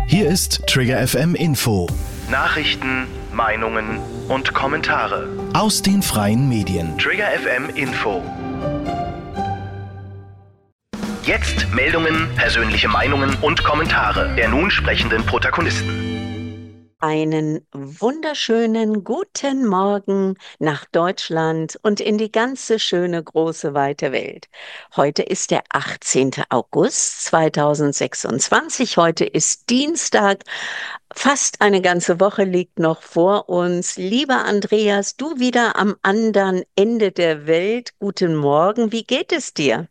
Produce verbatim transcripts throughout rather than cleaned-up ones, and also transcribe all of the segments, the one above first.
Hier ist Trigger F M Info. Nachrichten, Meinungen und Kommentare aus den freien Medien. Trigger F M Info. Jetzt Meldungen, persönliche Meinungen und Kommentare der nun sprechenden Protagonisten. Einen wunderschönen guten Morgen nach Deutschland und in die ganze schöne, große, weite Welt. Heute ist der achtzehnten August zweitausendsechsundzwanzig. Heute ist Dienstag. Fast eine ganze Woche liegt noch vor uns. Lieber Andreas, du wieder am anderen Ende der Welt. Guten Morgen. Wie geht es dir?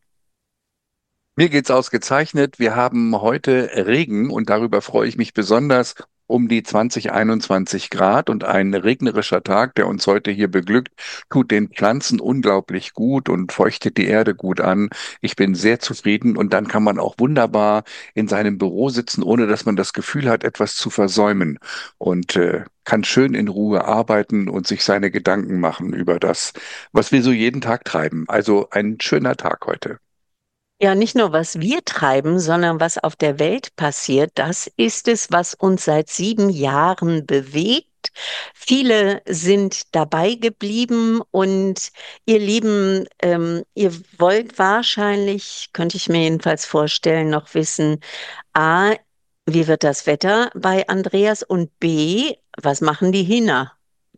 Mir geht's ausgezeichnet. Wir haben heute Regen und darüber freue ich mich besonders. Um die zwanzig, einundzwanzig Grad und ein regnerischer Tag, der uns heute hier beglückt, tut den Pflanzen unglaublich gut und feuchtet die Erde gut an. Ich bin sehr zufrieden und dann kann man auch wunderbar in seinem Büro sitzen, ohne dass man das Gefühl hat, etwas zu versäumen und äh, kann schön in Ruhe arbeiten und sich seine Gedanken machen über das, was wir so jeden Tag treiben. Also ein schöner Tag heute. Ja, nicht nur, was wir treiben, sondern was auf der Welt passiert, das ist es, was uns seit sieben Jahren bewegt. Viele sind dabei geblieben und ihr Lieben, ähm, ihr wollt wahrscheinlich, könnte ich mir jedenfalls vorstellen, noch wissen, A, wie wird das Wetter bei Andreas und B, was machen die Hühner?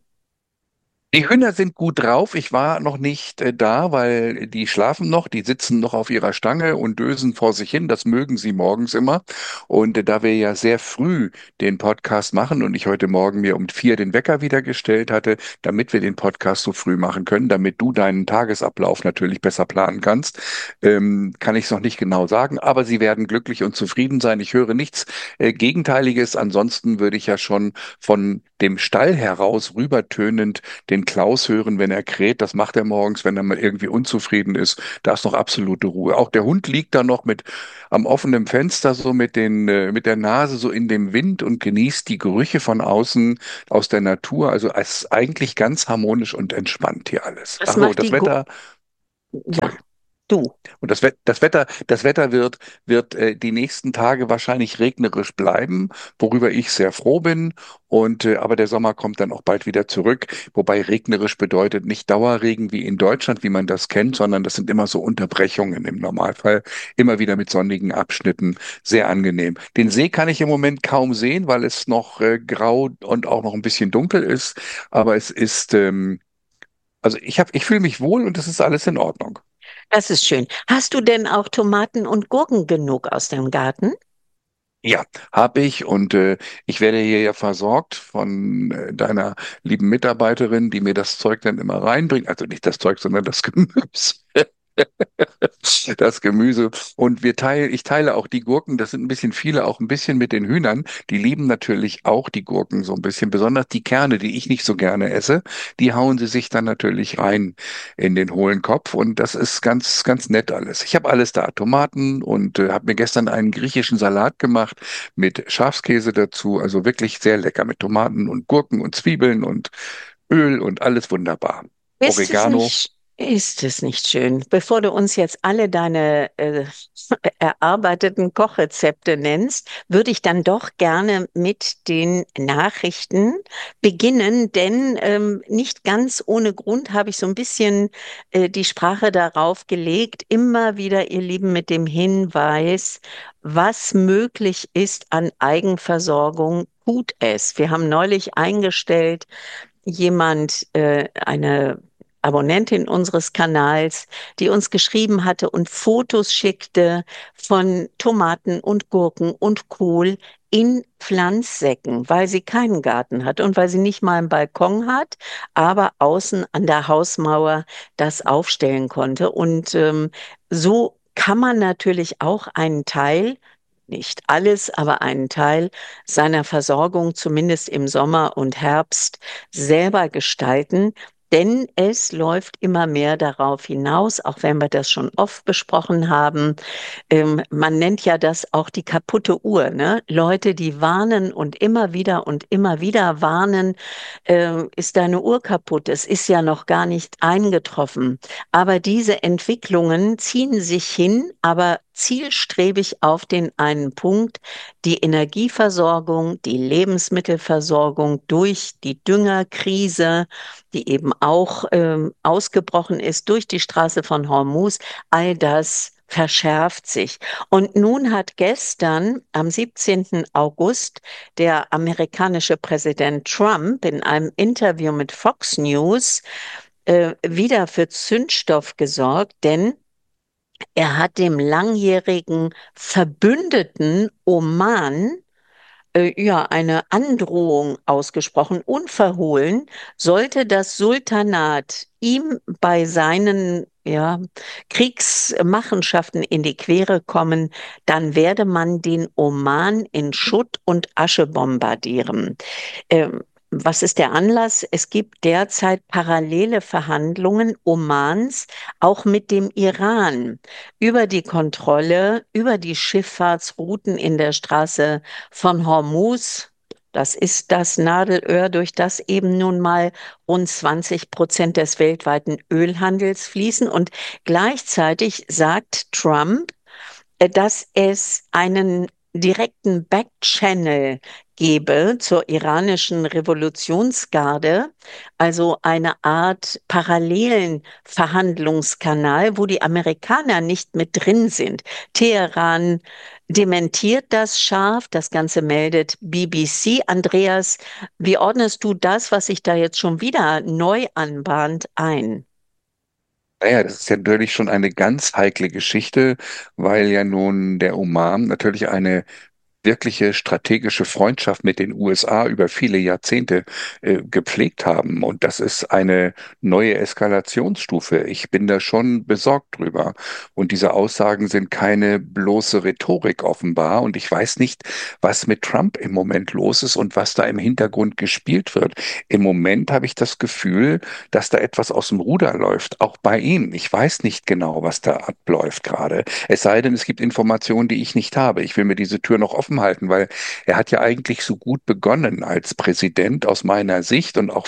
Die Hühner sind gut drauf. Ich war noch nicht äh, da, weil die schlafen noch, die sitzen noch auf ihrer Stange und dösen vor sich hin. Das mögen sie morgens immer. Und äh, da wir ja sehr früh den Podcast machen und ich heute Morgen mir um vier den Wecker wieder gestellt hatte, damit wir den Podcast so früh machen können, damit du deinen Tagesablauf natürlich besser planen kannst, ähm, kann ich es noch nicht genau sagen. Aber sie werden glücklich und zufrieden sein. Ich höre nichts äh, Gegenteiliges. Ansonsten würde ich ja schon von dem Stall heraus rübertönend den Klaus hören, wenn er kräht. Das macht er morgens, wenn er mal irgendwie unzufrieden ist. Da ist noch absolute Ruhe. Auch der Hund liegt da noch mit am offenen Fenster, so mit den, äh, mit der Nase so in dem Wind und genießt die Gerüche von außen, aus der Natur. Also es ist eigentlich ganz harmonisch und entspannt hier alles. Was Ach so, macht das die Gu Wetter, Ja, sorry. du. Und das, Wet das Wetter, das Wetter wird, wird äh, die nächsten Tage wahrscheinlich regnerisch bleiben, worüber ich sehr froh bin. Und äh, aber der Sommer kommt dann auch bald wieder zurück. Wobei regnerisch bedeutet nicht Dauerregen wie in Deutschland, wie man das kennt, sondern das sind immer so Unterbrechungen im Normalfall. Immer wieder mit sonnigen Abschnitten. Sehr angenehm. Den See kann ich im Moment kaum sehen, weil es noch äh, grau und auch noch ein bisschen dunkel ist. Aber es ist, ähm, also ich habe, ich fühle mich wohl und es ist alles in Ordnung. Das ist schön. Hast du denn auch Tomaten und Gurken genug aus dem Garten? Ja, habe ich und äh, ich werde hier ja versorgt von äh, deiner lieben Mitarbeiterin, die mir das Zeug dann immer reinbringt. Also nicht das Zeug, sondern das Gemüse. Das Gemüse. Und wir teilen, ich teile auch die Gurken, das sind ein bisschen viele, auch ein bisschen mit den Hühnern. Die lieben natürlich auch die Gurken so ein bisschen, besonders die Kerne, die ich nicht so gerne esse. Die hauen sie sich dann natürlich rein in den hohlen Kopf und das ist ganz, ganz nett alles. Ich habe alles da, Tomaten und äh, habe mir gestern einen griechischen Salat gemacht mit Schafskäse dazu. Also wirklich sehr lecker mit Tomaten und Gurken und Zwiebeln und Öl und alles wunderbar. Ist es Oregano. nicht, ist es nicht schön? Bevor du uns jetzt alle deine äh, erarbeiteten Kochrezepte nennst, würde ich dann doch gerne mit den Nachrichten beginnen, denn ähm, nicht ganz ohne Grund habe ich so ein bisschen äh, die Sprache darauf gelegt, immer wieder, ihr Lieben, mit dem Hinweis, was möglich ist an Eigenversorgung, tut es. Wir haben neulich eingestellt, jemand, äh, eine Abonnentin unseres Kanals, die uns geschrieben hatte und Fotos schickte von Tomaten und Gurken und Kohl in Pflanzsäcken, weil sie keinen Garten hat und weil sie nicht mal einen Balkon hat, aber außen an der Hausmauer das aufstellen konnte. Und ähm, so kann man natürlich auch einen Teil, nicht alles, aber einen Teil seiner Versorgung, zumindest im Sommer und Herbst, selber gestalten. Denn es läuft immer mehr darauf hinaus, auch wenn wir das schon oft besprochen haben. Ähm, man nennt ja das auch die kaputte Uhr, ne? Leute, die warnen und immer wieder und immer wieder warnen, ähm, ist deine Uhr kaputt? Es ist ja noch gar nicht eingetroffen. Aber diese Entwicklungen ziehen sich hin, aber zielstrebig auf den einen Punkt: die Energieversorgung, die Lebensmittelversorgung durch die Düngerkrise, die eben auch ähm, ausgebrochen ist durch die Straße von Hormuz. All das verschärft sich. Und nun hat gestern, am siebzehnten August, der amerikanische Präsident Trump in einem Interview mit Fox News äh, wieder für Zündstoff gesorgt, denn er hat dem langjährigen Verbündeten Oman äh, ja, eine Androhung ausgesprochen. Unverhohlen sollte das Sultanat ihm bei seinen ja, Kriegsmachenschaften in die Quere kommen, dann werde man den Oman in Schutt und Asche bombardieren. Ähm, Was ist der Anlass? Es gibt derzeit parallele Verhandlungen Omans auch mit dem Iran über die Kontrolle über die Schifffahrtsrouten in der Straße von Hormuz. Das ist das Nadelöhr, durch das eben nun mal rund zwanzig Prozent des weltweiten Ölhandels fließen. Und gleichzeitig sagt Trump, äh, dass es einen direkten Backchannel gebe zur iranischen Revolutionsgarde, also eine Art parallelen Verhandlungskanal, wo die Amerikaner nicht mit drin sind. Teheran dementiert das scharf, das Ganze meldet B B C. Andreas, wie ordnest du das, was sich da jetzt schon wieder neu anbahnt, ein? Naja, das ist ja natürlich schon eine ganz heikle Geschichte, weil ja nun der Oman natürlich eine wirkliche strategische Freundschaft mit den U S A über viele Jahrzehnte äh, gepflegt haben. Und das ist eine neue Eskalationsstufe. Ich bin da schon besorgt drüber. Und diese Aussagen sind keine bloße Rhetorik offenbar. Und ich weiß nicht, was mit Trump im Moment los ist und was da im Hintergrund gespielt wird. Im Moment habe ich das Gefühl, dass da etwas aus dem Ruder läuft, auch bei ihm. Ich weiß nicht genau, was da abläuft gerade. Es sei denn, es gibt Informationen, die ich nicht habe. Ich will mir diese Tür noch offen halten, weil er hat ja eigentlich so gut begonnen als Präsident aus meiner Sicht und auch